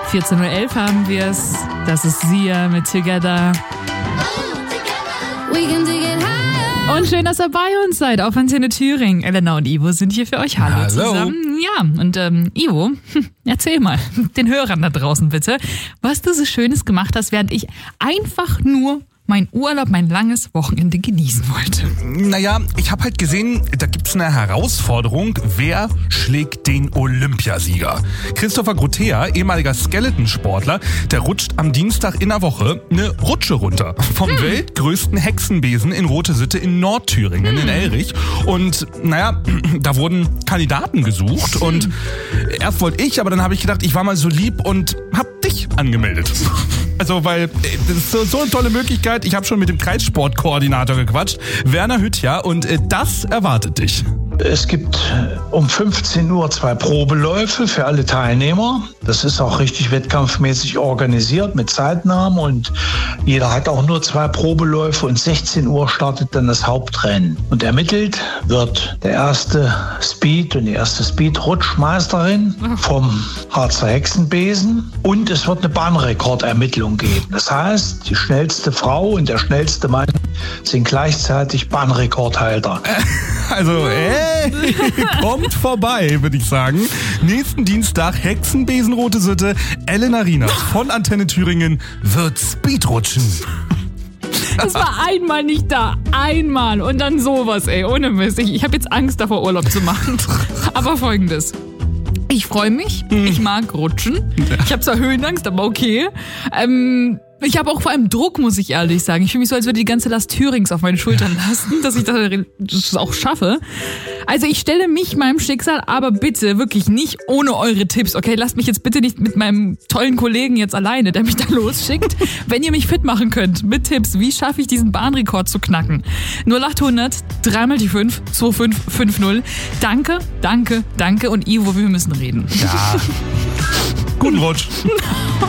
14.11 Uhr haben wir es. Das ist Sia mit Together. Und schön, dass ihr bei uns seid auf Antenne Thüringen. Elena und Ivo sind hier für euch. Hallo zusammen. Ja, und Ivo, erzähl mal den Hörern da draußen bitte, was du so Schönes gemacht hast, während ich einfach nur mein Urlaub, mein langes Wochenende genießen wollte. Naja, ich habe halt gesehen, da gibt's eine Herausforderung. Wer schlägt den Olympiasieger? Christopher Grotea, ehemaliger Skeletonsportler, der rutscht am Dienstag in der Woche eine Rutsche runter. Vom weltgrößten Hexenbesen in Rote Sitte in Nordthüringen, in Elrich. Und naja, da wurden Kandidaten gesucht. Und erst wollte ich, aber dann habe ich gedacht, ich war mal so lieb und hab dich angemeldet. Also, weil das ist so eine tolle Möglichkeit. Ich habe schon mit dem Kreissportkoordinator gequatscht, Werner Hüttja, und das erwartet dich. Es gibt um 15 Uhr 2 Probeläufe für alle Teilnehmer. Das ist auch richtig wettkampfmäßig organisiert mit Zeitnahmen und jeder hat auch nur 2 Probeläufe und 16 Uhr startet dann das Hauptrennen. Und ermittelt wird der erste Speed und die erste Speed-Rutschmeisterin vom Harzer Hexenbesen und es wird eine Bahnrekordermittlung geben. Das heißt, die schnellste Frau und der schnellste Mann sind gleichzeitig Bahnrekordhalter. Also, kommt vorbei, würde ich sagen. Nächsten Dienstag, Hexenbesen Rote Sitte, Elena Rienert von Antenne Thüringen wird Speedrutschen. Es war einmal nicht da, einmal und dann sowas, ohne Mist. Ich habe jetzt Angst davor, Urlaub zu machen. Aber Folgendes. Ich freue mich, ich mag rutschen. Ich habe zwar Höhenangst, aber okay. Ich habe auch vor allem Druck, muss ich ehrlich sagen. Ich fühle mich so, als würde die ganze Last Thürings auf meine Schultern lasten, dass ich das auch schaffe. Also ich stelle mich meinem Schicksal, aber bitte wirklich nicht ohne eure Tipps. Okay, lasst mich jetzt bitte nicht mit meinem tollen Kollegen jetzt alleine, der mich da losschickt. Wenn ihr mich fit machen könnt mit Tipps, wie schaffe ich diesen Bahnrekord zu knacken? 0800 3 mal die 5 2550. Danke, danke, danke und Ivo, wir müssen reden. Ja. Guten Rutsch.